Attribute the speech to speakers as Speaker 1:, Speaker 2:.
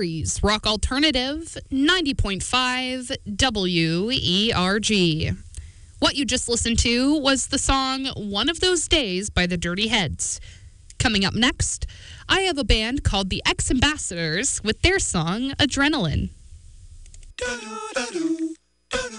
Speaker 1: Gary's Rock Alternative, 90.5 WERG. What you just listened to was the song One of Those Days by the Dirty Heads. Coming up next, I have a band called the X-Ambassadors with their song Adrenaline.